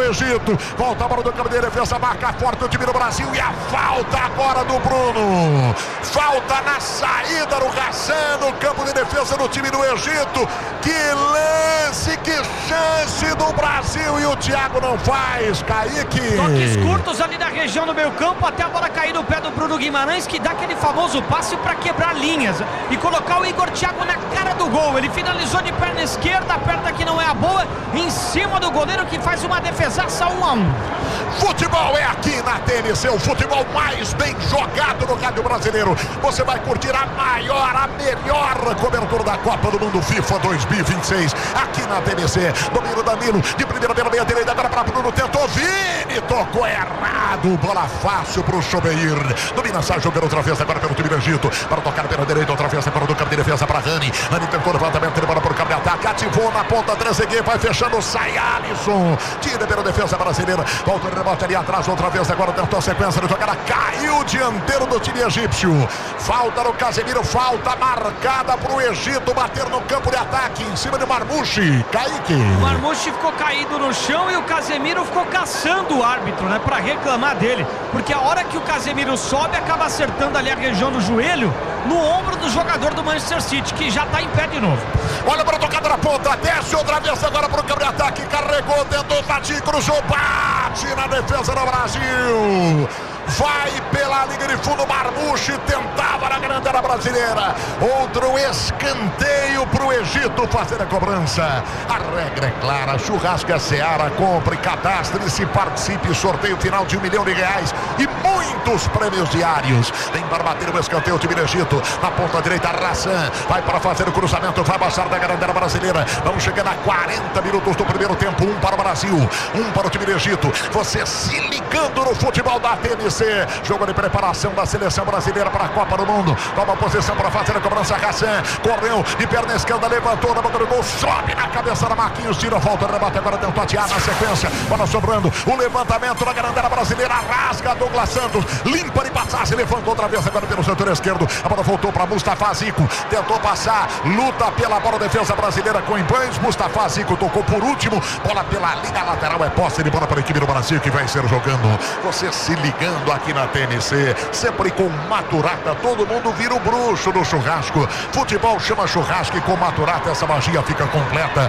do Egito. Volta a bola do campo de defesa, marca forte o time do Brasil e a falta agora do Bruno. Falta na saída do Hassan no campo de defesa do time do Egito. Que lance, que chance do Brasil e o Thiago não faz, Kaique. Toques curtos ali na região do meio campo até a bola cair no pé do Bruno Guimarães, que dá aquele famoso passe para quebrar linhas e colocar o Igor Thiago na cara do gol. Ele finalizou de perna esquerda, a perna que não é a boa, em cima do goleiro que faz uma defesaça 1-1. Futebol é aqui na TNC, o futebol mais bem jogado no rádio brasileiro. Você vai curtir a maior, a melhor cobertura da Copa do Mundo FIFA 2026 aqui na TNC. Domínio Danilo, de primeira pela meia direita, agora para Bruno, tentou, Vini, tocou errado, bola fácil para o Chobeir. Domina, sai jogando outra vez agora pelo time do Egito, para tocar pela direita, outra vez agora do campo de defesa para Rani. Rani tentou levantamento, ele bola para o campo de ataque, ativou na ponta, Trezeguet, vai fechando, sai Alisson, tira pela defesa brasileira, volta o rebote ali atrás, outra vez agora tentou a sequência de jogada, caiu o dianteiro do time egípcio. Falta no Casemiro, falta marcada para o Egito bater no campo de ataque, em cima de Marmouche. Kaique. O Marmouche ficou caído no chão e o Casemiro ficou caçando o árbitro, né, para reclamar dele, porque a hora que o Casemiro sobe, acaba acertando ali a região do joelho, no ombro do jogador do Manchester City, que já está em pé de novo. Olha para a tocada na ponta, desce outra vez agora para o campo de ataque, carregou, tentou bater, cruzou, bate na defesa do Brasil. Vai pela linha de fundo, Marmouche tentava na grande área brasileira. Outro escanteio para o Egito fazer a cobrança. A regra é clara, Churrasca Seara, compre, cadastre-se, participe, sorteio final de R$1 milhão e muitos prêmios diários. Vem para bater o escanteio o time do Egito. Na ponta direita, Hassan vai para fazer o cruzamento, vai baixar da grande área brasileira. Vamos chegando a 40 minutos do primeiro tempo, 1 para o Brasil, 1 para o time do Egito. Você se ligando no futebol da TNC. Jogo de preparação da seleção brasileira para a Copa do Mundo. Toma posição para fazer a cobrança. Hassan correu de perna esquerda, levantou na boca do gol, sobe na cabeça da Marquinhos, tira a volta, rebate agora, tentou atirar na sequência. Bola sobrando, o levantamento da grande área brasileira, rasga Douglas Santos, limpa de passagem, levantou outra vez agora pelo setor esquerdo. A bola voltou para Mustafa Zico, tentou passar, luta pela bola, defesa brasileira com empanhos. Mustafa Zico tocou por último, bola pela linha lateral, é posse de bola para a equipe do Brasil que vai ser jogando. Você se ligando aqui na TNC, sempre com Maturata, todo mundo vira o bruxo no churrasco. Futebol chama churrasco e com Maturata essa magia fica completa.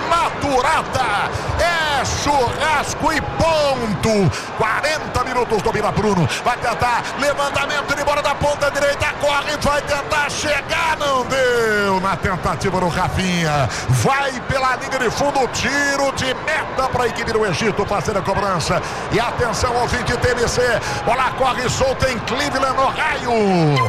Maturata é churrasco e ponto. 40 minutos, domina Bruno, vai tentar levantamento de bola da ponta direita, corre, vai tentar chegar, não deu na tentativa do Rafinha, vai pela linha de fundo, tiro de meta para a equipe do Egito fazer a cobrança. E atenção ao fim de TNC, bola corre solta em Cleveland, Ohio.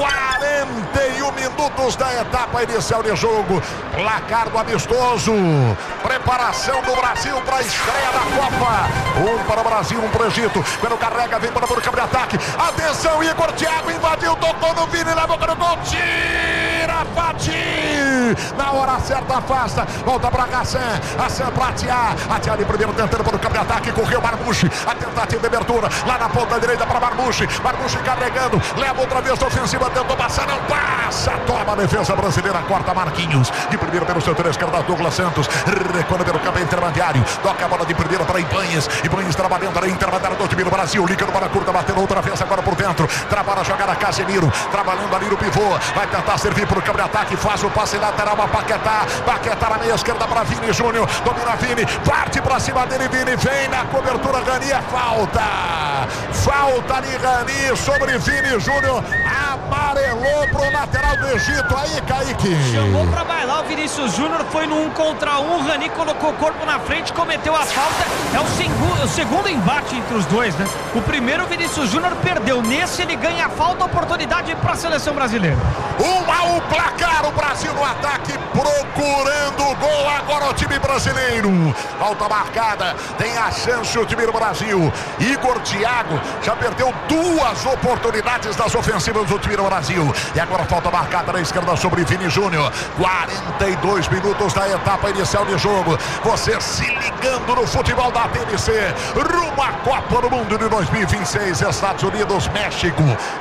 41 minutos da etapa inicial de jogo, placar do amistoso, preparação do Brasil para a estreia da Copa. 1 para o Brasil, 1 para o Egito. Quando carrega, vem para o campo de ataque. Atenção, Igor Thiago invadiu, tocou no Vini na boca do gol, tira, bate. Na hora certa, afasta, volta para Hassan. Hassan para Atiá. Atiá de primeiro tentando para o campo de ataque, correu Marmouche. A tentativa de abertura lá na ponta direita para Marmouche. Marmouche carregando, leva outra vez a ofensiva, tentou passar, não passa. Toma a defesa brasileira, corta Marquinhos. De primeiro pelo setor esquerdo, Douglas Santos. Recuando pelo campo intermediário. Toca a bola de primeira para Ibanez. Ibanez trabalhando na intermediária do time do Brasil. Liga no bola curta, batendo outra vez agora por dentro. Trabalha a jogada Casemiro. Trabalhando ali no pivô. Vai tentar servir para o campo de ataque. Faz o passe lateral para Paquetá. Paquetá na meia esquerda para Vini Júnior. Domina Vini. Parte para cima dele. Vini vem na cobertura. Rani é falta. Falta de Rani sobre Vini Júnior. Amarelou pro lateral do Egito. Aí, Kaique. Chamou para bailar o Vinícius Júnior. Foi no 1 contra 1. Rani colocou o corpo na frente, cometeu a falta. É o segundo embate entre os dois, né? O primeiro o Vinícius Júnior perdeu. Nesse ele ganha a falta, oportunidade para a seleção brasileira. 1-1 o placar, o Brasil no ataque, procurando o gol agora o time brasileiro. Falta marcada, tem a chance o time do Brasil. Igor Thiago já perdeu 2 oportunidades das ofensivas do time do Brasil. E agora falta marcada na esquerda sobre Vini Júnior. 42 minutos da etapa inicial de jogo. Você se ligando no futebol da TNC. Rumo à Copa do Mundo de 2026. Estados Unidos, México, Canadá.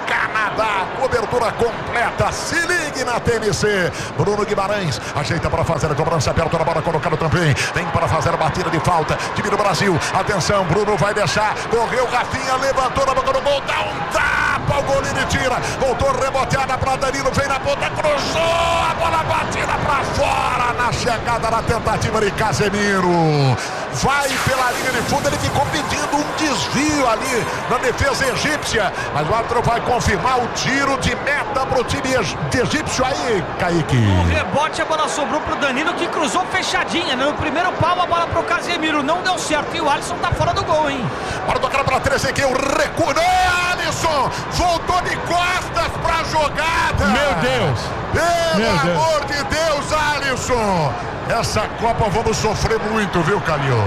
fechada, cobertura completa. Se ligue na TMC. Bruno Guimarães ajeita para fazer a cobrança, perto da bola, colocado também. Vem para fazer a batida de falta. Time do Brasil. Atenção, Bruno vai deixar. Correu Rafinha, levantou na boca do gol, dá um tapa, o goleiro tira. Voltou reboteada para Danilo, vem na ponta, cruzou, a bola batida para fora na chegada, na tentativa de Casemiro. Vai pela linha de fundo, ele ficou pedindo um desvio ali na defesa egípcia, mas o árbitro vai confirmar o tiro de meta para o time egípcio aí, Kaique. No rebote a bola sobrou pro Danilo, que cruzou fechadinha, né? No primeiro pau a bola pro Casemiro, não deu certo e o Alisson tá fora do gol, hein? Bora tocar para 13 aqui, o recuo, Alisson voltou de costas pra jogada. Meu Deus! Pelo amor de Deus, Alisson! Essa Copa vamos sofrer muito, viu, Calil?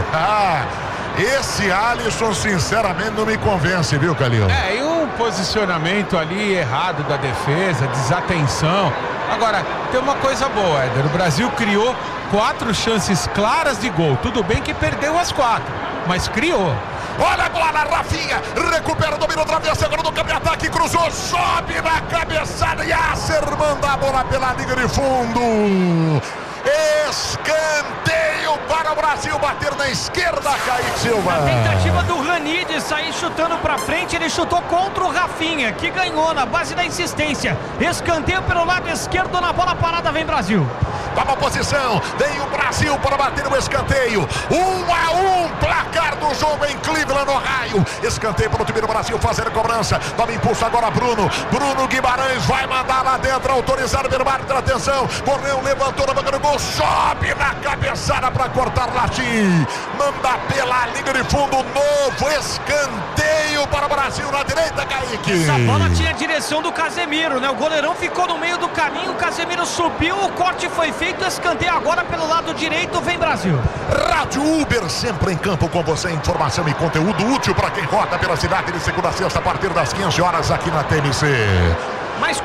Esse Alisson, sinceramente, não me convence, viu, Calil? E um posicionamento ali errado da defesa, desatenção. Agora, tem uma coisa boa, Éder. O Brasil criou 4 chances claras de gol. Tudo bem que perdeu as 4, mas criou. Olha a bola, Rafinha, recupera, domina outra vez, agora no campo de ataque, cruzou, sobe na cabeçada, Yasser manda a bola pela linha de fundo. Escanteio para o Brasil, bater na esquerda, Kaique Silva. A tentativa do Rani de sair chutando pra frente, ele chutou contra o Rafinha, que ganhou na base da insistência. Escanteio pelo lado esquerdo, na bola parada, vem Brasil. Toma posição, vem o Brasil para bater o escanteio. 1-1, placar do jogo em Cleveland, Ohio. Escanteio para o time do Brasil fazer a cobrança. Toma impulso agora Bruno Guimarães vai mandar lá dentro, autorizado pelo árbitro, atenção, correu, levantou na boca do gol, sobe na cabeçada para cortar Latim, manda pela linha de fundo, novo escanteio para o Brasil na direita, Kaique. Essa bola tinha a direção do Casemiro, né? O goleirão ficou no meio do caminho, o Casemiro subiu, o corte foi feito, escanteio agora pelo lado direito, vem Brasil. Rádio Uber, sempre em campo com você, informação e conteúdo útil para quem rota pela cidade de segunda a sexta a partir das 15 horas aqui na TMC. Mais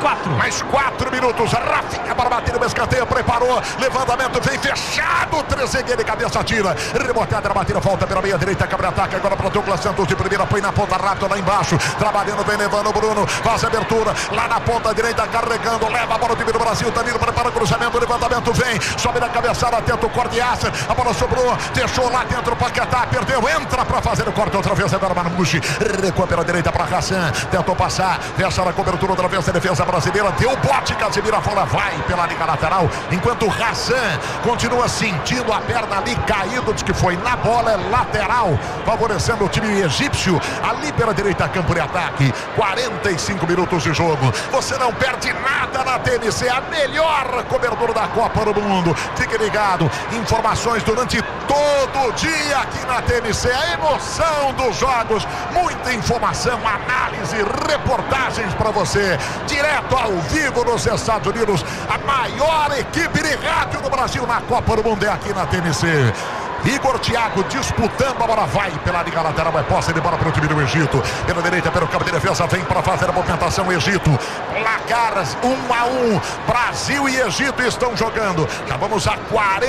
4 minutos, Rafinha para bater no escanteio, preparou, levantamento, vem fechado, Trezeguet de cabeça, tira, rebotada na batida, volta pela meia direita, câmara ataque, agora para o Douglas Santos de primeira, põe na ponta rápida lá embaixo, trabalhando bem, levando o Bruno, faz a abertura, lá na ponta direita, carregando, leva a bola o time do Brasil, Danilo prepara o cruzamento, levantamento, vem, sobe na cabeçada, tenta o corte, Yasser, a bola sobrou, deixou lá dentro o Paquetá, perdeu, entra para fazer o corte outra vez, agora Marmouche, recua pela direita para Hassan, tentou passar, fecha na cobertura outra vez, defesa brasileira, deu bote, Casemiro fora, vai pela liga lateral, enquanto o Hassan continua sentindo a perna ali caído, diz que foi na bola, é lateral, favorecendo o time egípcio, ali pela direita, campo de ataque, 45 minutos de jogo, você não perde nada na TMC, a melhor cobertura da Copa do Mundo, fique ligado, informações durante todo o dia aqui na TMC, a emoção dos jogos, muita informação, análise, reportagens para você, direto ao vivo nos Estados Unidos, a maior equipe de rádio do Brasil na Copa do Mundo é aqui na TMC. Igor Thiago disputando, a bola vai pela liga lateral, é posse de bola para o time do Egito, pela direita, pelo campo de defesa, vem para fazer a movimentação, Egito, placares 1-1, Brasil e Egito estão jogando, já vamos a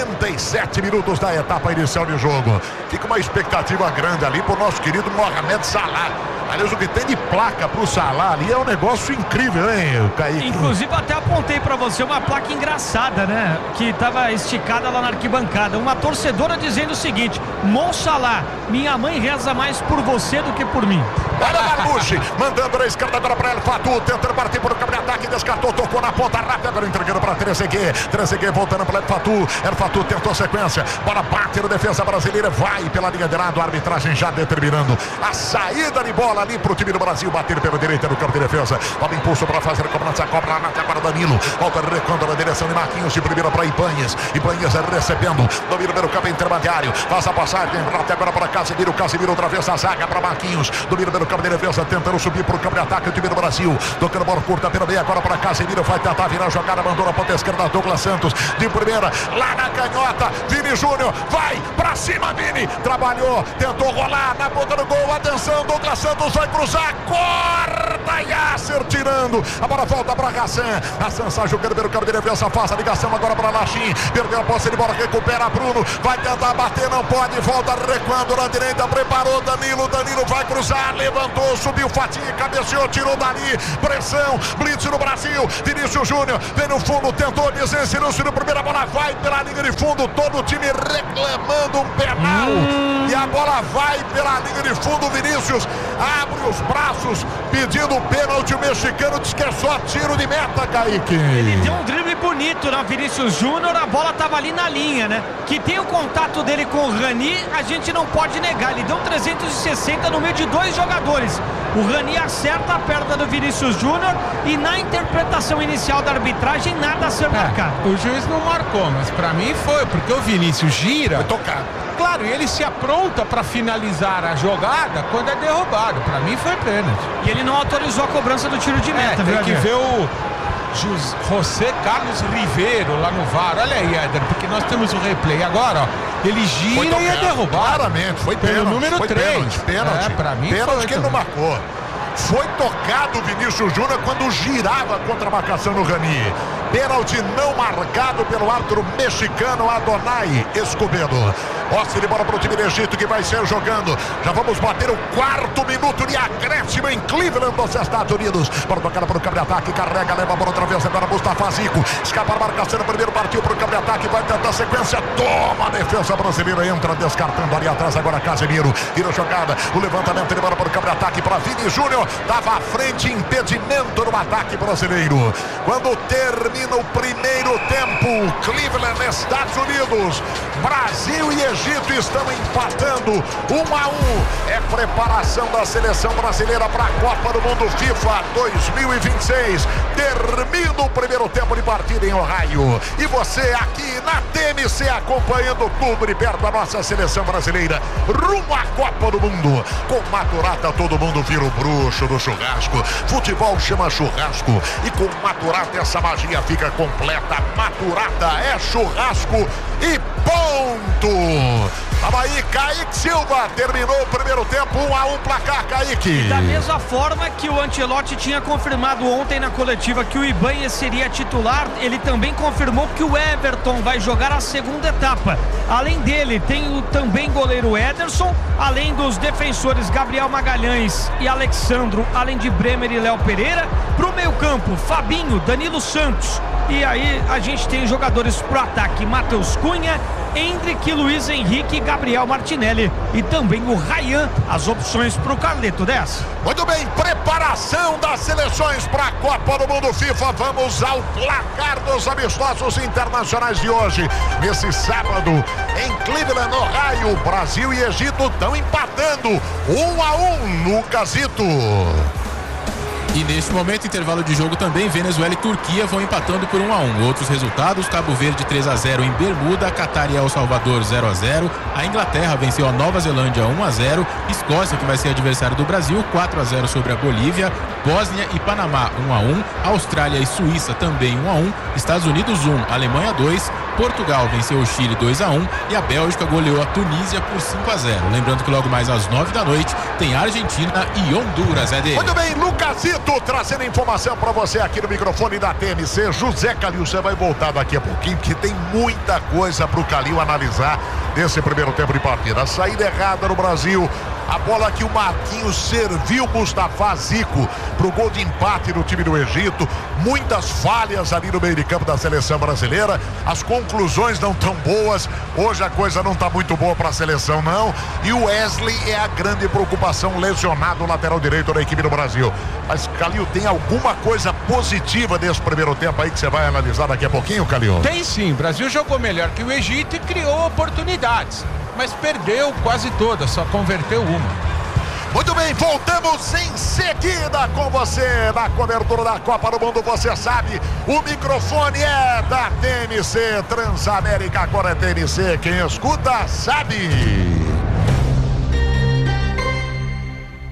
47 minutos da etapa inicial de jogo, fica uma expectativa grande ali para o nosso querido Mohamed Salah. Aliás, o que tem de placa pro Salah ali é um negócio incrível, hein, Kaique? Inclusive, até apontei pra você uma placa engraçada, né? Que tava esticada lá na arquibancada. Uma torcedora dizendo o seguinte: Mo Salah, minha mãe reza mais por você do que por mim. Olha o Marmouche, mandando na esquerda agora para El Fatou, tentando partir por campo de ataque, descartou, tocou na ponta rápida, agora entregando para Trezeguet, voltando para El Fatou, tentou sequência, bola bate na defesa brasileira, vai pela linha de lado, a arbitragem já determinando a saída de bola ali para o time do Brasil, bater pela direita no campo de defesa, toma impulso para fazer a cobrança, cobra lá para Danilo, volta recuando na direção de Marquinhos, de primeira para Ibanhas recebendo, domina pelo campo intermediário, faz a passagem, até agora para Casemiro outra vez a zaga para Marquinhos, domina pelo campo de defesa, tentando subir para o campo de ataque, o time do Brasil, tocando bola curta pela meia, agora para Casemiro, vai tentar virar a jogada, mandou na ponta esquerda, Douglas Santos, de primeira, lá na canhota, Vini Júnior, vai para cima, Vini, trabalhou, tentou rolar na ponta do gol, atenção, Douglas Santos vai cruzar, corta esquerda, Yasser tirando, a bola volta para Hassan sai jogando pelo campo de defesa, faz a ligação agora para Lachim, perdeu a posse de bola, recupera Bruno, vai tentar bater, não pode, volta recuando na direita, preparou Danilo vai cruzar, levantou, subiu Fatih, cabeceou, tirou dali, pressão, blitz no Brasil, Vinícius Júnior, vem no fundo, tentou, desensinou-se no primeiro, a bola vai pela linha de fundo, todo o time reclamando um penal, e a bola vai pela linha de fundo, Vinícius abre os braços, pedindo o pênalti, o mexicano diz que é só tiro de meta, Kaique. Ele deu um drible bonito na Vinícius Júnior, a bola estava ali na linha, né? Que tem o contato dele com o Rani, a gente não pode negar, ele deu 360 no meio de dois jogadores. O Rani acerta a perna do Vinícius Júnior e na interpretação inicial da arbitragem nada a ser marcado. O juiz não marcou, mas pra mim foi, porque o Vinícius gira. Foi tocado. Claro, e ele se apronta para finalizar a jogada quando é derrubado. Para mim foi pênalti. E ele não autorizou a cobrança do tiro de meta, viu? Tem que ver o José Carlos Ribeiro lá no VAR. Olha aí, Éder, porque nós temos o replay agora, ó. Ele gira e é derrubado. Claramente, foi pênalti. Pelo número 3. Pênalti. Pra mim pênalti que ele não marcou. Foi tocado o Vinícius Júnior quando girava contra a marcação no Rani. Pênalti não marcado pelo árbitro mexicano Adonai Escobedo. Posse de bola para o time do Egito que vai ser jogando. Já vamos bater o 4º minuto de acréscimo em Cleveland, nos Estados Unidos. Para tocar para o campo de ataque, carrega, leva a bola outra vez agora Mustafa Zico. Escapa a marcação, primeiro partiu para o campo de ataque, vai tentar sequência, toma a defesa brasileira, entra descartando ali atrás agora Casemiro. Vira a jogada, o levantamento de bola para o campo de ataque para Vini Júnior. Estava à frente, impedimento no ataque brasileiro. Quando termina o primeiro tempo, Cleveland, Estados Unidos, Brasil e Egito estão empatando 1-1. É preparação da seleção brasileira para a Copa do Mundo FIFA 2026. Termina o primeiro tempo de partida em Ohio. E você aqui na TMC acompanhando o clube de perto da nossa seleção brasileira rumo à Copa do Mundo. Com Maturata todo mundo vira o bruxo do churrasco. Futebol chama churrasco e com Maturata essa magia fica completa. Maturata é churrasco e ponto. Tava aí, Kaique Silva terminou o primeiro tempo, 1-1 placar, Kaique. Da mesma forma que o Ancelotti tinha confirmado ontem na coletiva que o Ibanez seria titular, ele também confirmou que o Everton vai jogar a segunda etapa. Além dele, tem o também goleiro Ederson, além dos defensores Gabriel Magalhães e Alexandro, além de Bremer e Léo Pereira. Pro meio campo, Fabinho, Danilo Santos. E aí a gente tem jogadores pro ataque, Matheus Cunha, Endrick, Luiz Henrique, Gabriel Martinelli e também o Ryan, as opções pro Carleto dessa. Muito bem, preparação das seleções para a Copa do Mundo FIFA. Vamos ao placar dos amistosos internacionais de hoje. Nesse sábado, em Cleveland, Ohio, Brasil e Egito estão empatando 1-1 no Casito. E neste momento, intervalo de jogo também, Venezuela e Turquia vão empatando por 1-1. Outros resultados, Cabo Verde 3-0 em Bermuda, Catar e El Salvador 0-0, a Inglaterra venceu a Nova Zelândia 1-0, Escócia, que vai ser adversário do Brasil, 4-0 sobre a Bolívia, Bósnia e Panamá 1-1, Austrália e Suíça também 1-1, Estados Unidos 1, Alemanha 2, Portugal venceu o Chile 2-1 e a Bélgica goleou a Tunísia por 5-0. Lembrando que logo mais às 9 da noite tem Argentina e Honduras. É dele. Muito bem, Lucasito trazendo informação para você aqui no microfone da TMC. José Calil, você vai voltar daqui a pouquinho, que tem muita coisa para o Calil analisar nesse primeiro tempo de partida. A saída errada no Brasil. A bola que o Marquinhos serviu Mustafa Zico para o gol de empate no time do Egito. Muitas falhas ali no meio de campo da seleção brasileira. As conclusões não tão boas. Hoje a coisa não está muito boa para a seleção, não. E o Wesley é a grande preocupação, lesionado, lateral direito da equipe do Brasil. Mas, Calil, tem alguma coisa positiva desse primeiro tempo aí que você vai analisar daqui a pouquinho, Calil? Tem sim. O Brasil jogou melhor que o Egito e criou oportunidades, mas perdeu quase todas, só converteu uma. Muito bem, voltamos em seguida com você na cobertura da Copa do Mundo. Você sabe, o microfone é da TMC, Transamérica, agora é TMC. Quem escuta sabe.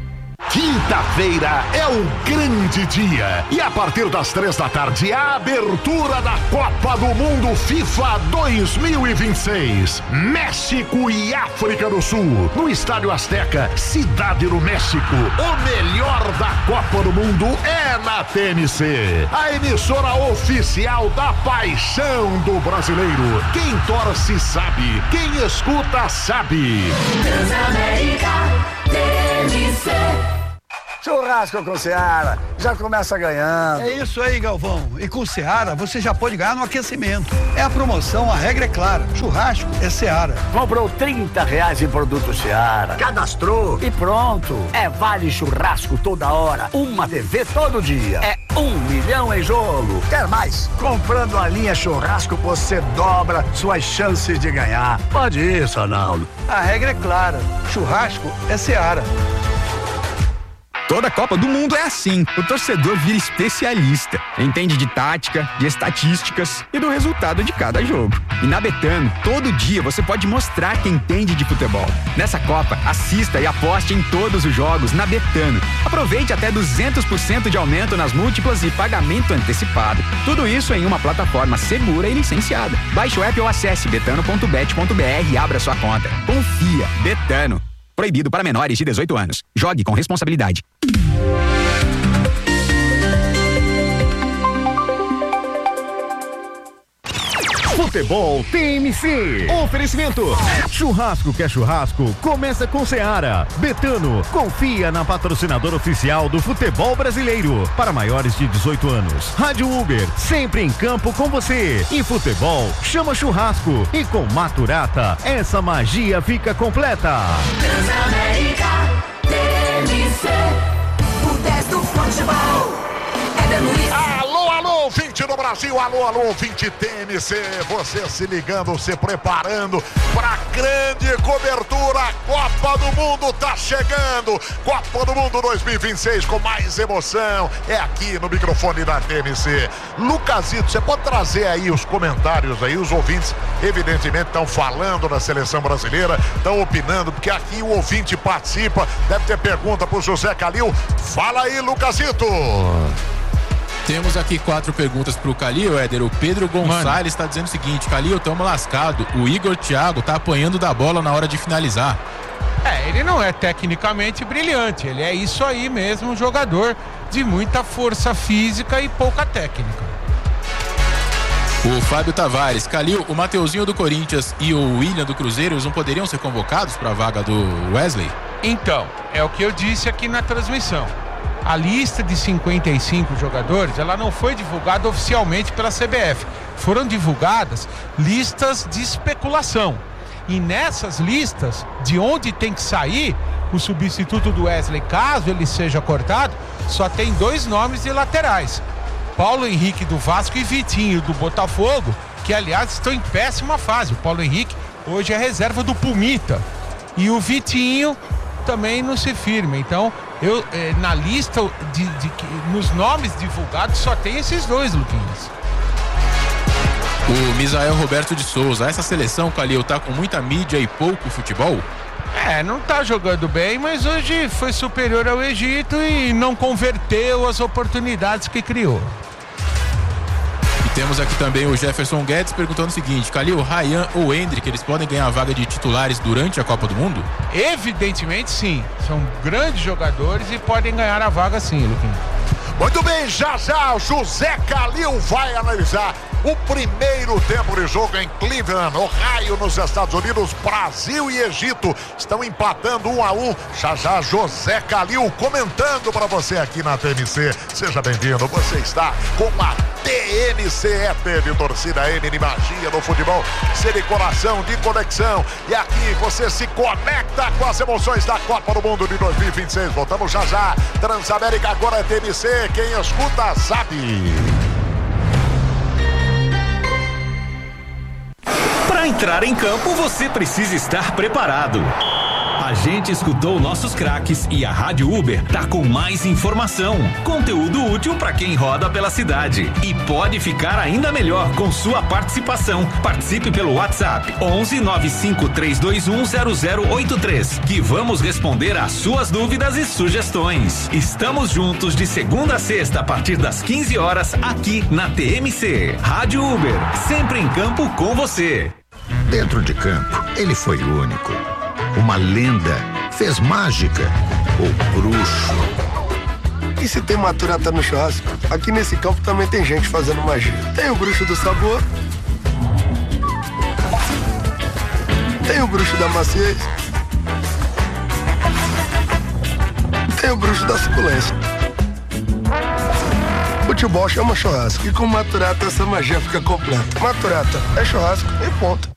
Quinta-feira é o grande dia e a partir das 3h a abertura da Copa do Mundo FIFA 2026. México e África do Sul, no Estádio Azteca, Cidade do México. O melhor da Copa do Mundo é na TNC, a emissora oficial da paixão do brasileiro. Quem torce sabe, quem escuta sabe. Transamérica TNC. Churrasco com Seara, já começa ganhando. É isso aí, Galvão. E com Seara você já pode ganhar no aquecimento. É a promoção, a regra é clara. Churrasco é Seara. Comprou R$30 em produto Seara, cadastrou e pronto. É vale churrasco toda hora, uma TV todo dia. É 1 milhão em jogo. Quer mais? Comprando a linha churrasco você dobra suas chances de ganhar. Pode ir, Sonaldo. A regra é clara. Churrasco é Seara. Toda Copa do Mundo é assim. O torcedor vira especialista. Entende de tática, de estatísticas e do resultado de cada jogo. E na Betano, todo dia você pode mostrar que entende de futebol. Nessa Copa, assista e aposte em todos os jogos na Betano. Aproveite até 200% de aumento nas múltiplas e pagamento antecipado. Tudo isso em uma plataforma segura e licenciada. Baixe o app ou acesse betano.bet.br e abra sua conta. Confia. Betano. Proibido para menores de 18 anos. Jogue com responsabilidade. Futebol TNC. Oferecimento. Churrasco quer churrasco? Começa com Seara. Betano. Confia na patrocinadora oficial do futebol brasileiro. Para maiores de 18 anos. Rádio Uber. Sempre em campo com você. E futebol chama churrasco. E com Maturata, essa magia fica completa. Transamérica TNC. O 10 do futebol. Alô, ouvinte do Brasil, alô, ouvinte TNC, você se ligando, se preparando para grande cobertura. Copa do Mundo tá chegando, Copa do Mundo 2026 com mais emoção, é aqui no microfone da TNC. Lucasito, você pode trazer aí os comentários aí, os ouvintes evidentemente estão falando da seleção brasileira, estão opinando, porque aqui o ouvinte participa, deve ter pergunta pro José Calil. Fala aí, Lucasito. Temos aqui 4 perguntas pro Calil, Éder. O Pedro Gonçalves está dizendo o seguinte: Calil, tamo lascado. O Igor Thiago tá apanhando da bola na hora de finalizar. Ele não é tecnicamente brilhante, ele é isso aí mesmo, um jogador de muita força física e pouca técnica. O Fábio Tavares: Calil, o Mateuzinho do Corinthians e o William do Cruzeiro, eles não poderiam ser convocados para a vaga do Wesley? Então, é o que eu disse aqui na transmissão. A lista de 55 jogadores, ela não foi divulgada oficialmente pela CBF. Foram divulgadas listas de especulação. E nessas listas, de onde tem que sair o substituto do Wesley, caso ele seja cortado, só tem 2 nomes de laterais. Paulo Henrique do Vasco e Vitinho do Botafogo, que aliás estão em péssima fase. O Paulo Henrique hoje é reserva do Pumita. E o Vitinho também não se firma. Então, na lista nos nomes divulgados só tem esses 2, Luquinhas. O Misael Roberto de Souza: essa seleção, Calil, tá com muita mídia e pouco futebol? Não tá jogando bem, mas hoje foi superior ao Egito e não converteu as oportunidades que criou. E temos aqui também o Jefferson Guedes perguntando o seguinte: Calil, Ryan ou Endrick, eles podem ganhar a vaga de titulares durante a Copa do Mundo? Evidentemente sim, são grandes jogadores e podem ganhar a vaga sim, Luquinhas. Muito bem, já o José Calil vai analisar o primeiro tempo de jogo em Cleveland, Ohio, nos Estados Unidos. Brasil e Egito estão empatando 1-1. Já José Calil comentando para você aqui na TNC. Seja bem-vindo, você está com a TNC, de torcida N de magia no futebol, ser de coração, de conexão. E aqui você se conecta com as emoções da Copa do Mundo de 2026. Voltamos já. Transamérica agora é TNC, quem escuta sabe. Para entrar em campo, você precisa estar preparado. A gente escutou nossos craques e a Rádio Uber tá com mais informação, conteúdo útil para quem roda pela cidade. E pode ficar ainda melhor com sua participação. Participe pelo WhatsApp 11 95 321 0083, que vamos responder às suas dúvidas e sugestões. Estamos juntos de segunda a sexta a partir das 15 horas aqui na TMC. Rádio Uber, sempre em campo com você. Dentro de campo, ele foi único. Uma lenda, fez mágica, o bruxo. E se tem maturata no churrasco, aqui nesse campo também tem gente fazendo magia. Tem o bruxo do sabor, tem o bruxo da maciez, tem o bruxo da suculência. Futebol chama churrasco e com maturata essa magia fica completa. Maturata é churrasco e ponto.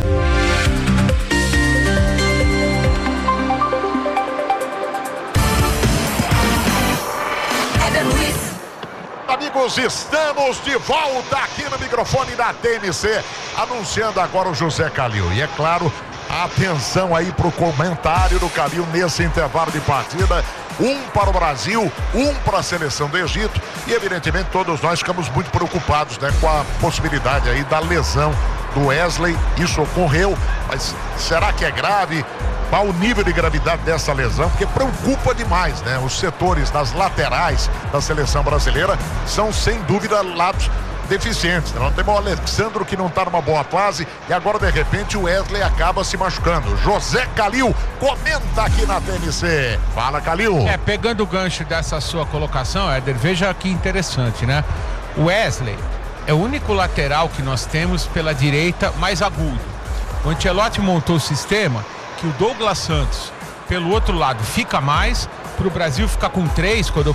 Amigos, estamos de volta aqui no microfone da TMC, anunciando agora o José Calil. E é claro, atenção aí pro comentário do Calil nesse intervalo de partida. Um para o Brasil, um para a seleção do Egito. E evidentemente todos nós ficamos muito preocupados, né, com a possibilidade aí da lesão do Wesley. Isso ocorreu, mas será que é grave? Qual o nível de gravidade dessa lesão? Porque preocupa demais, né? Os setores das laterais da seleção brasileira são, sem dúvida, lados deficientes. Nós temos o Alexandro, que não está numa boa fase, e agora, de repente, o Wesley acaba se machucando. José Calil comenta aqui na TMC. Fala, Calil. Pegando o gancho dessa sua colocação, Éder, veja que interessante, né? O Wesley é o único lateral que nós temos pela direita mais agudo. O Ancelotti montou o sistema que o Douglas Santos, pelo outro lado, fica mais, para o Brasil ficar com 3 quando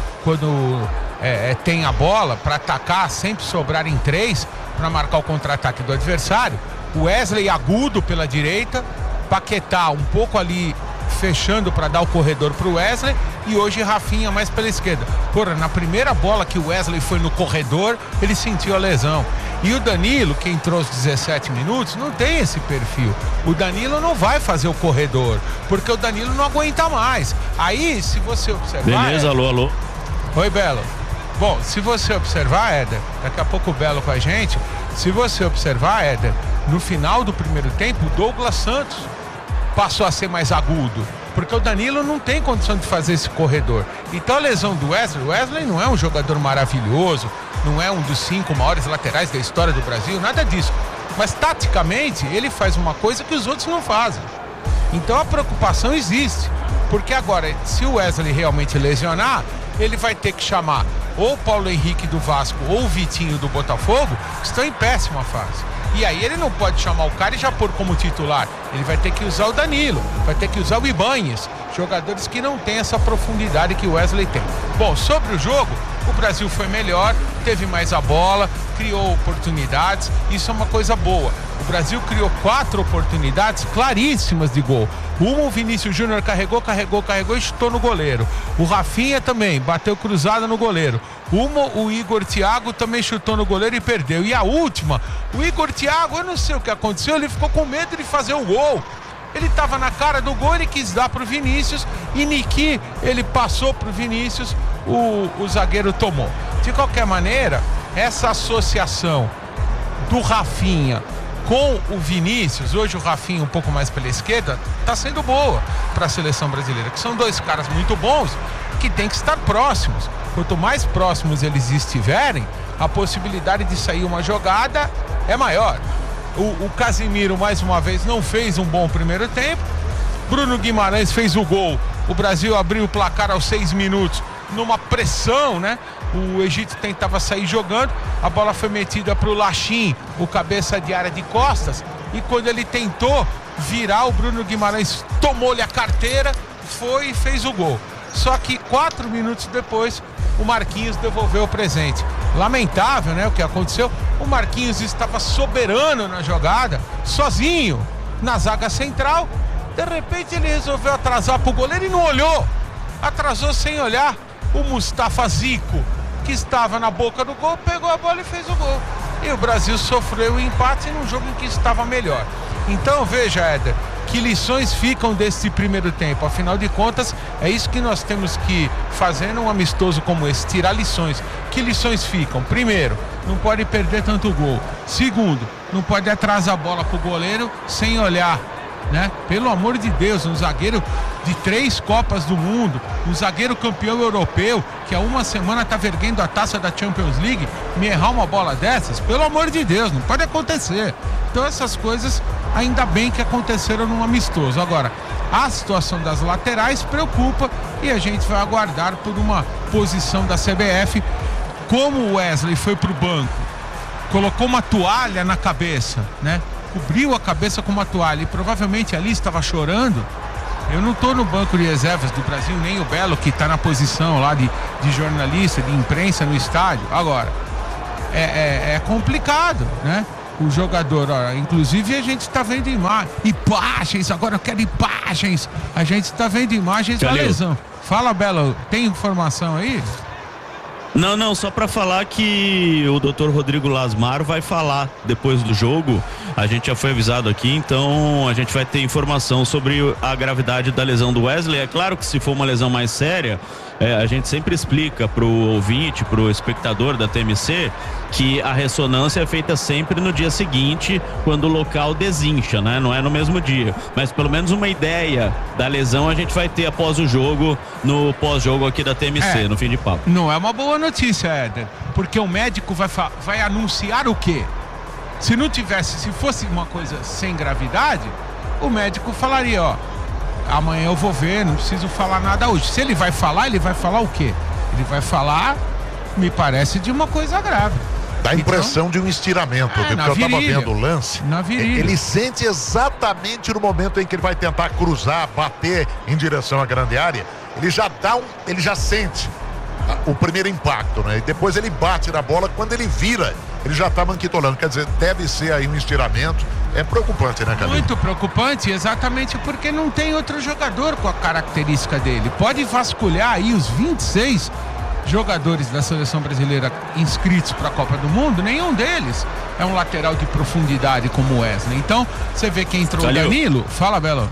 tem a bola, para atacar, sempre sobrar em 3, para marcar o contra-ataque do adversário. O Wesley agudo pela direita, Paquetá um pouco ali fechando para dar o corredor para o Wesley, e hoje Rafinha mais pela esquerda. Porra, na primeira bola que o Wesley foi no corredor, ele sentiu a lesão. E o Danilo, que entrou aos 17 minutos, não tem esse perfil. O Danilo não vai fazer o corredor, porque o Danilo não aguenta mais. Aí, se você observar... Beleza, alô. Oi, Belo. Bom, se você observar, Éder, daqui a pouco o Belo com a gente, se você observar, Éder, no final do primeiro tempo, o Douglas Santos passou a ser mais agudo, porque o Danilo não tem condição de fazer esse corredor. Então a lesão do Wesley, o Wesley não é um jogador maravilhoso, não é um dos 5 maiores laterais da história do Brasil, nada disso. Mas taticamente ele faz uma coisa que os outros não fazem. Então a preocupação existe, porque agora, se o Wesley realmente lesionar, ele vai ter que chamar ou o Paulo Henrique do Vasco ou o Vitinho do Botafogo, que estão em péssima fase. E aí ele não pode chamar o cara e já pôr como titular. Ele vai ter que usar o Danilo, vai ter que usar o Ibanez, jogadores que não têm essa profundidade que o Wesley tem. Bom, sobre o jogo, o Brasil foi melhor, teve mais a bola, criou oportunidades, isso é uma coisa boa. O Brasil criou 4 oportunidades claríssimas de gol. Uma, o Vinícius Júnior carregou e chutou no goleiro. O Rafinha também bateu cruzada no goleiro. Uma, o Igor Thiago também chutou no goleiro e perdeu. E a última, o Igor Thiago, eu não sei o que aconteceu, ele ficou com medo de fazer o gol. Ele estava na cara do gol, ele quis dar pro Vinícius, e Niki, ele passou pro Vinícius, o zagueiro tomou. De qualquer maneira, essa associação do Rafinha com o Vinícius, hoje o Rafinha um pouco mais pela esquerda, está sendo boa para a seleção brasileira, que são 2 caras muito bons, que tem que estar próximos. Quanto mais próximos eles estiverem, a possibilidade de sair uma jogada é maior. O Casimiro, mais uma vez, não fez um bom primeiro tempo. Bruno Guimarães fez o gol. O Brasil abriu o placar aos 6 minutos, numa pressão, né? O Egito tentava sair jogando, a bola foi metida para o Lachim, o cabeça de área de costas, e quando ele tentou virar, o Bruno Guimarães tomou-lhe a carteira, foi e fez o gol. Só que 4 minutos depois, o Marquinhos devolveu o presente. Lamentável, né, o que aconteceu. O Marquinhos estava soberano na jogada, sozinho, na zaga central. De repente ele resolveu atrasar para o goleiro e não olhou. Atrasou sem olhar. O Mustafa Zico, que estava na boca do gol, pegou a bola e fez o gol. E o Brasil sofreu o empate num jogo em que estava melhor. Então veja, Éder, Que lições ficam desse primeiro tempo? Afinal de contas, é isso que nós temos que fazer num amistoso como esse, tirar lições. Que lições ficam? Primeiro, não pode perder tanto gol. Segundo, não pode atrasar a bola pro goleiro sem olhar, né? Pelo amor de Deus, um zagueiro de 3 Copas do Mundo, um zagueiro campeão europeu, que há uma semana tá erguendo a taça da Champions League, me errar uma bola dessas, pelo amor de Deus, não pode acontecer. Então essas coisas, ainda bem que aconteceram num amistoso. Agora, a situação das laterais preocupa e a gente vai aguardar por uma posição da CBF. Como o Wesley foi pro banco, colocou uma toalha na cabeça, né? Cobriu a cabeça com uma toalha e provavelmente ali estava chorando. Eu não estou no banco de reservas do Brasil, nem o Belo, que está na posição lá de jornalista, de imprensa no estádio. Agora, é complicado, né? O jogador, ó, inclusive a gente está vendo imagens, agora eu quero imagens. A gente está vendo imagens da lesão. Fala, Belo, tem informação aí? Não, só para falar que o Dr. Rodrigo Lasmar vai falar depois do jogo. A gente já foi avisado aqui, então a gente vai ter informação sobre a gravidade da lesão do Wesley. É claro que se for uma lesão mais séria, a gente sempre explica pro ouvinte, pro espectador da TMC, que a ressonância é feita sempre no dia seguinte, quando o local desincha, né? Não é no mesmo dia. Mas pelo menos uma ideia da lesão a gente vai ter após o jogo, no pós-jogo aqui da TMC, no fim de papo. Não é uma boa notícia, Éder, porque o médico vai anunciar o quê? Se não tivesse, se fosse uma coisa sem gravidade, o médico falaria, ó, amanhã eu vou ver, não preciso falar nada hoje. Se ele vai falar o quê? Ele vai falar, me parece, de uma coisa grave. Dá a impressão de um estiramento, porque eu estava vendo o lance. Na virilha. Ele sente exatamente no momento em que ele vai tentar cruzar, bater em direção à grande área, ele já sente o primeiro impacto, né? E depois ele bate na bola, quando ele vira, ele já tá manquitolando. Quer dizer, deve ser aí um estiramento. É preocupante, né, Calil? Muito preocupante, exatamente porque não tem outro jogador com a característica dele. Pode vasculhar aí os 26 jogadores da seleção brasileira inscritos para a Copa do Mundo, nenhum deles é um lateral de profundidade como o Wesley. Então, você vê que entrou o Danilo. Fala, Belo.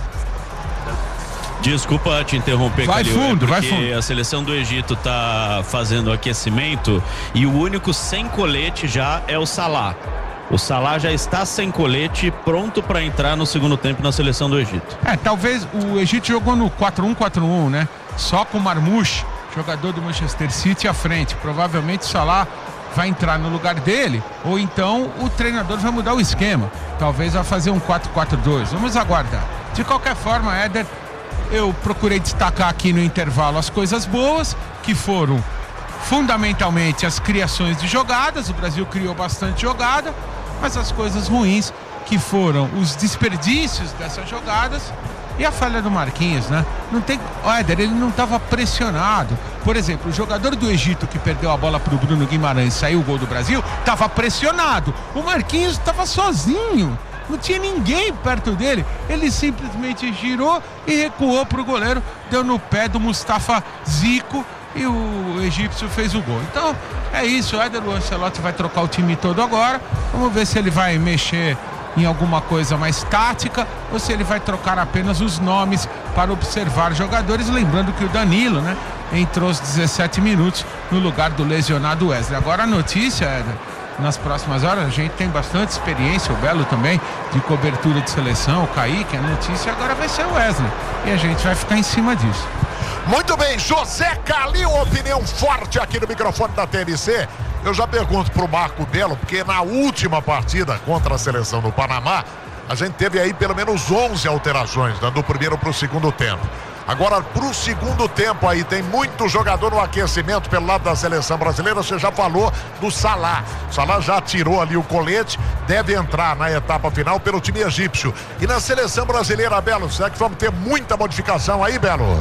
Desculpa te interromper, vai Calil, fundo, vai porque fundo. A seleção do Egito tá fazendo aquecimento e o único sem colete já é o Salah. O Salah já está sem colete, pronto para entrar no segundo tempo na seleção do Egito. Talvez o Egito jogou no 4-1-4-1, né? Só com o Marmoush, jogador do Manchester City, à frente. Provavelmente o Salah vai entrar no lugar dele, ou então o treinador vai mudar o esquema. Talvez vai fazer um 4-4-2. Vamos aguardar. De qualquer forma, Éder, eu procurei destacar aqui no intervalo as coisas boas, que foram fundamentalmente as criações de jogadas. O Brasil criou bastante jogada, mas as coisas ruins, que foram os desperdícios dessas jogadas e a falha do Marquinhos, né? Não tem, Éder, ele não estava pressionado. Por exemplo, o jogador do Egito que perdeu a bola para o Bruno Guimarães, saiu o gol do Brasil, estava pressionado. O Marquinhos estava sozinho. Não tinha ninguém perto dele. Ele simplesmente girou e recuou para o goleiro, deu no pé do Mustafa Zico e o egípcio fez o gol. Então é isso, o Éder Ancelotti vai trocar o time todo agora. Vamos ver se ele vai mexer em alguma coisa mais tática ou se ele vai trocar apenas os nomes para observar jogadores. Lembrando que o Danilo, né, entrou aos 17 minutos no lugar do lesionado Wesley. Agora a notícia, Éder, nas próximas horas, a gente tem bastante experiência, o Belo também, de cobertura de seleção, o Kaique, a notícia agora vai ser o Wesley. E a gente vai ficar em cima disso. Muito bem, José Calil, opinião forte aqui no microfone da TNC. Eu já pergunto pro Marco Belo, porque na última partida contra a seleção do Panamá, a gente teve aí pelo menos 11 alterações, né, do primeiro pro segundo tempo. Agora, pro segundo tempo aí, tem muito jogador no aquecimento pelo lado da seleção brasileira. Você já falou do Salah. O Salah já tirou ali o colete, deve entrar na etapa final pelo time egípcio. E na seleção brasileira, Belo, será que vamos ter muita modificação aí, Belo?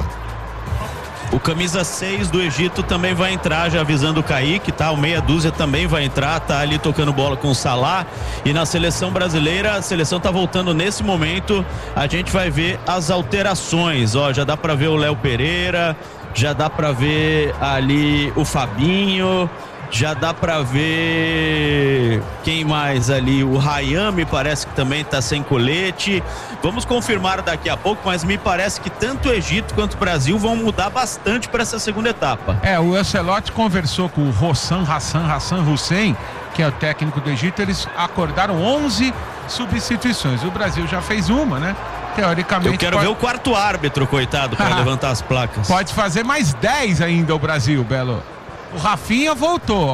O camisa 6 do Egito também vai entrar, já avisando o Kaique, tá? O meia dúzia também vai entrar, tá ali tocando bola com o Salah. E na seleção brasileira, a seleção tá voltando nesse momento. A gente vai ver as alterações, ó, já dá pra ver o Léo Pereira, já dá pra ver ali o Fabinho. Já dá pra ver quem mais ali. O Ryan me parece que também tá sem colete. Vamos confirmar daqui a pouco, mas me parece que tanto o Egito quanto o Brasil vão mudar bastante para essa segunda etapa. O Ancelotti conversou com o Hassan Hussein, que é o técnico do Egito. Eles acordaram 11 substituições. O Brasil já fez uma, né? Teoricamente. Eu quero ver o quarto árbitro, coitado, para levantar as placas. Pode fazer mais 10 ainda o Brasil, Belo. O Rafinha voltou.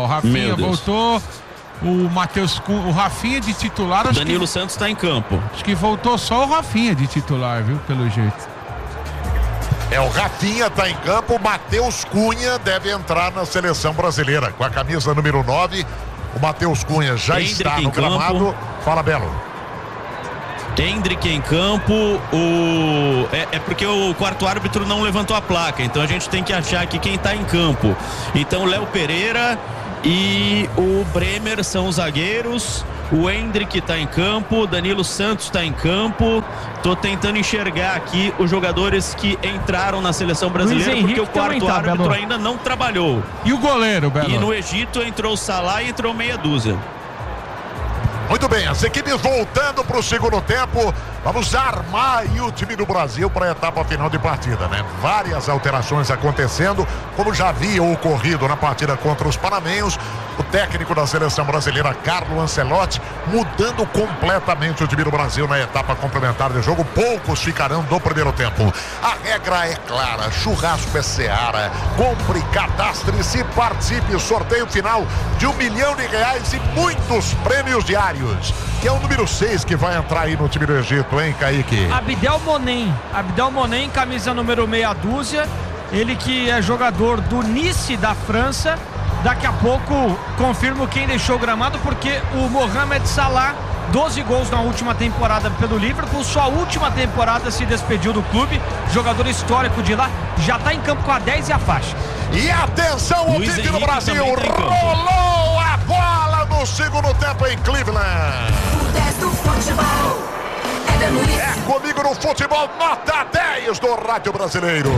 O Matheus, o Rafinha de titular. O Danilo Santos está em campo. Acho que voltou só o Rafinha de titular, viu? Pelo jeito. O Rafinha está em campo. O Matheus Cunha deve entrar na seleção brasileira com a camisa número 9. O Matheus Cunha já está no gramado. Fala, Belo. Hendrick em campo, é porque o quarto árbitro não levantou a placa, então a gente tem que achar aqui quem está em campo. Então Léo Pereira e o Bremer são os zagueiros, o Hendrick está em campo, o Danilo Santos está em campo. Tô tentando enxergar aqui os jogadores que entraram na seleção brasileira, porque o quarto árbitro ainda não trabalhou. E o goleiro, Belo? E no Egito entrou o Salah e entrou meia dúzia. Muito bem, as equipes voltando para o segundo tempo. Vamos armar aí o time do Brasil para a etapa final de partida, né? Várias alterações acontecendo, como já havia ocorrido na partida contra os panamenhos. O técnico da seleção brasileira, Carlo Ancelotti, mudando completamente o time do Brasil na etapa complementar de jogo. Poucos ficarão do primeiro tempo. A regra é clara, churrasco é Seara. Compre, cadastre-se, participe. Sorteio final de R$1 milhão e muitos prêmios diários. Que é o número 6 que vai entrar aí no time do Egito, hein, Kaique? Abdel Monem, camisa número meia dúzia. Ele que é jogador do Nice da França. Daqui a pouco confirmo quem deixou o gramado, porque o Mohamed Salah, 12 gols na última temporada pelo Liverpool, sua última temporada se despediu do clube, jogador histórico de lá, já está em campo com a 10 e a faixa. E atenção, o time do Brasil, rolou a bola no segundo tempo em Cleveland. O 10 do futebol é comigo no futebol, nota 10 do Rádio Brasileiro.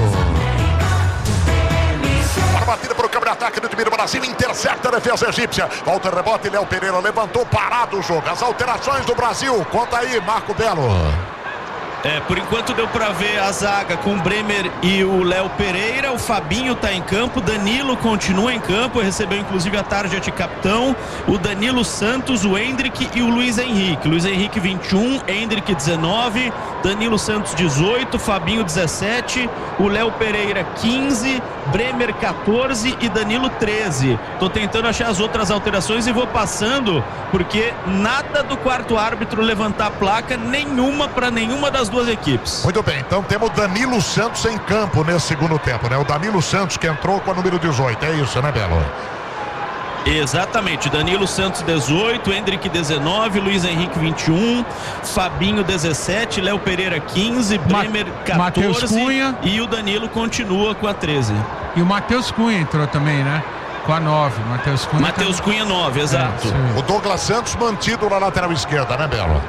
Para a batida para o câmbio-ataque do time do Brasil, intercepta a defesa egípcia. Volta rebote, Léo Pereira levantou, parado o jogo. As alterações do Brasil, conta aí, Marco Belo. Por enquanto deu para ver a zaga com o Bremer e o Léo Pereira. O Fabinho tá em campo, Danilo continua em campo, recebeu inclusive a tarja de capitão. O Danilo Santos, o Hendrick e o Luiz Henrique. Luiz Henrique 21, Hendrick 19, Danilo Santos 18, Fabinho 17, o Léo Pereira 15, Bremer 14 e Danilo 13. Tô tentando achar as outras alterações e vou passando, porque nada do quarto árbitro levantar a placa nenhuma para nenhuma das duas equipes. Muito bem, então temos Danilo Santos em campo nesse segundo tempo, né? O Danilo Santos que entrou com o número 18, é isso, né, Belo? Exatamente, Danilo Santos 18, Hendrick 19, Luiz Henrique 21, Fabinho 17, Léo Pereira 15, Bremer 14 Cunha. E o Danilo continua com a 13. E o Matheus Cunha entrou também, né? Com a 9, Matheus Cunha 9, exato. O Douglas Santos mantido na lateral esquerda, né, Belo?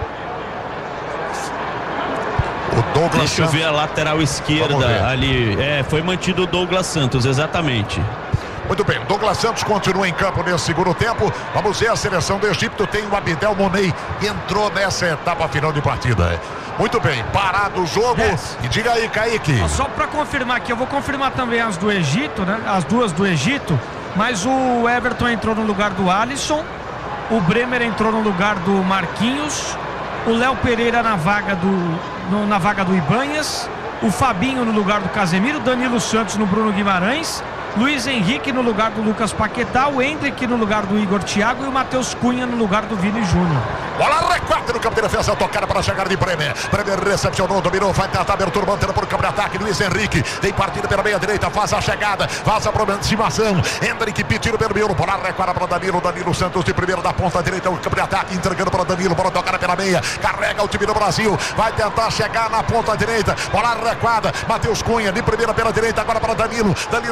Deixa eu ver a lateral esquerda ali. Foi mantido o Douglas Santos, exatamente. Muito bem, Douglas Santos continua em campo nesse segundo tempo. Vamos ver a seleção do Egito. Tem o Abdel Monem, que entrou nessa etapa final de partida. Muito bem, parado o jogo. E diga aí, Kaique. Só para confirmar aqui, eu vou confirmar também as do Egito, né? As duas do Egito. Mas o Everton entrou no lugar do Alisson. O Bremer entrou no lugar do Marquinhos. O Léo Pereira na vaga do Ibanhas. O Fabinho no lugar do Casemiro. Danilo Santos no Bruno Guimarães. Luiz Henrique no lugar do Lucas Paquetá, o Hendrick no lugar do Igor Thiago e o Matheus Cunha no lugar do Vini Júnior. Bola recorte no campo de defesa, tocada para chegar de Bremer. Bremer recepcionou, dominou, vai tentar abertura, mantendo por campo de ataque. Luiz Henrique tem partida pela meia direita, faz a chegada, faz a aproximação. Hendrick pedindo pelo miolo, bola recuada para Danilo. Danilo Santos de primeiro da ponta direita, o campo de ataque, entregando para Danilo, bola tocada pela meia, carrega o time do Brasil, vai tentar chegar na ponta direita, bola recuada. Matheus Cunha de primeira pela direita, agora para Danilo. Danilo tentou ser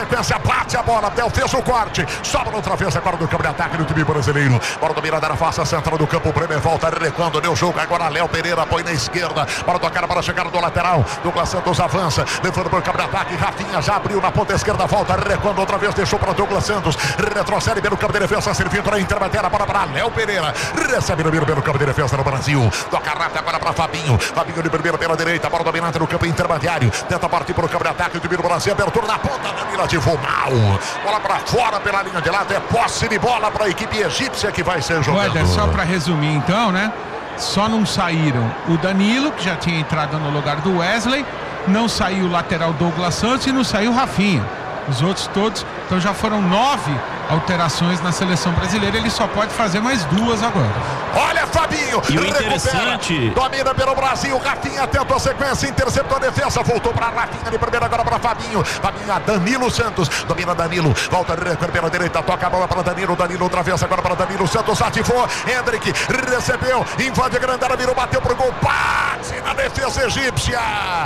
sequência, bate a bola, Abdel fez o corte, sobra outra vez agora do campo de ataque do time brasileiro. Bola dominada na face central do campo, o Bremer volta recuando, deu jogo agora Léo Pereira, põe na esquerda, bola tocada para chegar do lateral, Douglas Santos avança, levando para o campo de ataque, Rafinha já abriu na ponta esquerda, volta recuando outra vez, deixou para Douglas Santos, retrocede pelo campo de defesa, servindo para interbater a bola para Léo Pereira, recebe no pelo campo de defesa no Brasil, toca rápido agora para Fabinho de primeira pela direita, bola dominante no campo intermediário, tenta partir para o campo de ataque, o time do Brasil, abertura na ponta, Danilo ativou mal, bola para fora pela linha de lado, é posse de bola para a equipe egípcia que vai ser jogada. Só para resumir então, né? Só não saíram o Danilo, que já tinha entrado no lugar do Wesley, não saiu o lateral Douglas Santos e não saiu o Rafinha. Os outros todos, então já foram 9 alterações na seleção brasileira, ele só pode fazer mais 2 agora. Olha Fabinho, e o interessante, domina pelo Brasil, Rafinha tenta a sequência, interceptou a defesa, voltou para Rafinha de primeira agora para Fabinho, a Danilo Santos, domina Danilo, volta pela direita, toca a bola para Danilo outra vez agora para Danilo Santos, ativou, Hendrick recebeu, invade a grande área, virou, bateu pro gol, bate na defesa egípcia,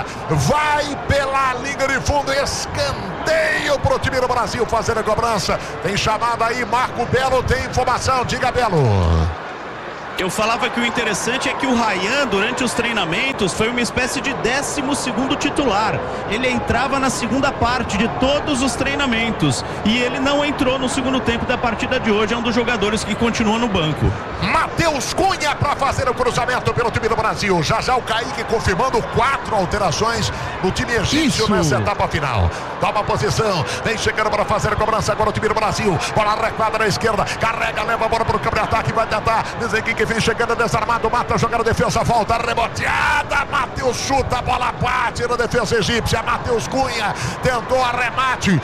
vai pela linha de fundo, escanteio pro time do Brasil fazer a cobrança. Tem chamada aí, Marco Belo tem informação, diga Belo. Eu falava que o interessante é que o Ryan, durante os treinamentos, foi uma espécie de 12º titular. Ele entrava na segunda parte de todos os treinamentos e ele não entrou no segundo tempo da partida de hoje. É um dos jogadores que continua no banco. Matheus Cunha para fazer o cruzamento pelo time do Brasil. Já o Kaique confirmando 4 alterações no time egípcio nessa etapa final. Toma a posição, vem chegando para fazer a cobrança agora o time do Brasil. Bola recuada na esquerda, carrega, leva a bola para o campo de ataque, vai tentar, dizem que vem chegando desarmado, mata, joga na defesa, volta, reboteada, Matheus chuta, a bola bate na defesa egípcia, Matheus Cunha tentou arremate,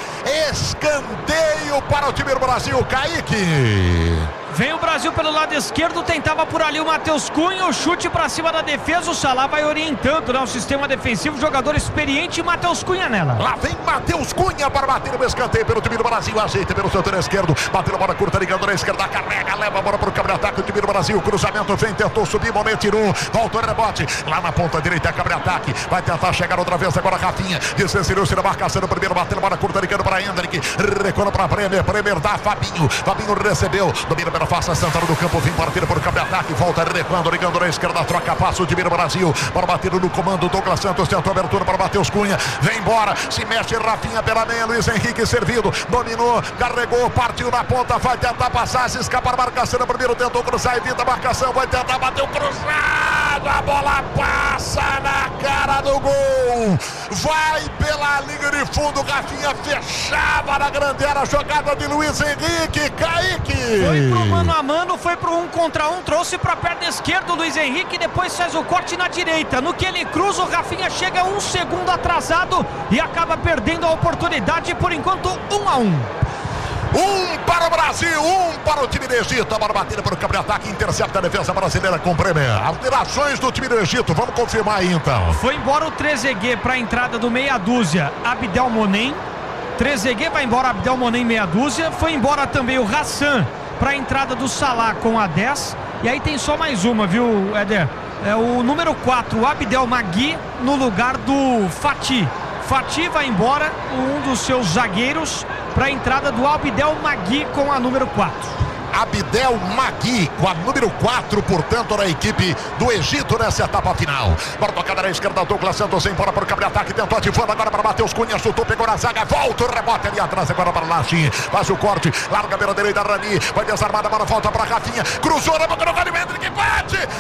escanteio para o time do Brasil, Kaique. Vem o Brasil pelo lado esquerdo, tentava por ali o Matheus Cunha, o chute para cima da defesa, o Salah vai orientando, né, o sistema defensivo, jogador experiente, Matheus Cunha nela. Lá vem Matheus Cunha para bater o escanteio pelo time do Brasil, ajeita pelo setor esquerdo, bateu a bola curta, ligando na esquerda, carrega, leva a bola para o campo de ataque, o time do Brasil, cruzamento, vem, tentou subir, Monet tirou, voltou o rebote, lá na ponta direita, campo de ataque, vai tentar chegar outra vez agora Rafinha, desceu-se na marcação, no primeiro, bateu a bola curta, ligando para Hendrick, recuando para Bremer dá Fabinho recebeu, domina pela face central do campo, vem partindo por campo de ataque, volta recuando, ligando na esquerda, troca passo, o time do Brasil, para bater no comando, Douglas Santos tentou abertura para Matheus Cunha, vem embora, se mexe Rafinha pela meia, Luiz Henrique servido, dominou, carregou, partiu na ponta, vai tentar passar, se escapar a marcação, no primeiro tentou cruzar, evita a marcação, vai tentar bater o cruzado, a bola passa na cara do gol, vai pela linha de fundo, Rafinha fechava na grande área, jogada de Luiz Henrique, Kaique. Foi pro mano a mano, foi pro 1 contra 1, trouxe pra perna esquerda o Luiz Henrique, depois faz o corte na direita, no que ele cruza, o Rafinha chega 1 segundo atrasado e acaba perdendo a oportunidade, por enquanto 1-1. 1 para o Brasil, 1 para o time do Egito. A bola batida para o campo de ataque, intercepta a defesa brasileira com Bremer. Alterações do time do Egito, vamos confirmar aí então. Foi embora o Trezeguet para a entrada do meia dúzia, Abdel Monem. Trezeguet vai embora, Abdel Monem meia dúzia. Foi embora também o Hassan para a entrada do Salah com a 10. E aí tem só mais uma, viu, Éder? É o número 4, o Abdel Magui, no lugar do Fatih. Fatih vai embora, um dos seus zagueiros, para a entrada do Abdel Magui com a número 4. Abdel Magui com a número 4, portanto, na equipe do Egito nessa etapa final. Bola tocada na esquerda, Douglas Santos embora para o campo de ataque, tentou ativando agora para Matheus Cunha, chutou, pegou na zaga, volta o rebote ali atrás agora para Lachin, faz o corte, larga pela direita, Rani, vai desarmada, a bola volta para Rafinha, cruzou na boca do Hendrick, bate!